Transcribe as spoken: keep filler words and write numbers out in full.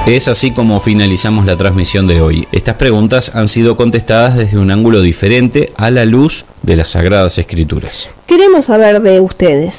Es así como finalizamos la transmisión de hoy. Estas preguntas han sido contestadas desde un ángulo diferente a la luz de las Sagradas Escrituras. Queremos saber de ustedes,